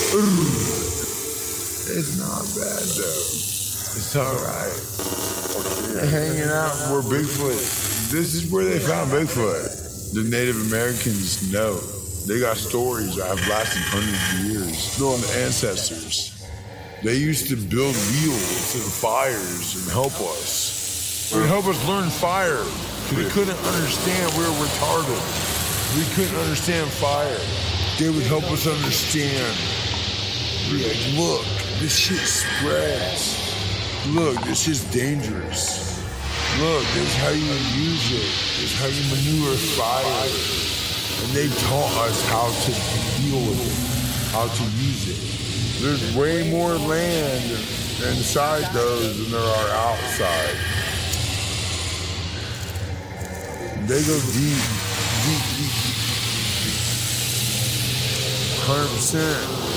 It's not bad though. It's alright. They're hanging out where Bigfoot. This is where they found Bigfoot. The Native Americans know. They got stories that have lasted hundreds of years. The ancestors. They used to build wheels and fires and help us. They would help us learn fire. We couldn't understand. We were retarded. We couldn't understand fire. They would help us understand. Be like, look, this shit spreads. Look, this is dangerous. Look, this is how you use it. This is how you manure fire. And they taught us how to deal with it, how to use it. There's way more land inside those than there are outside. They go deep, deep, deep, deep. 100%.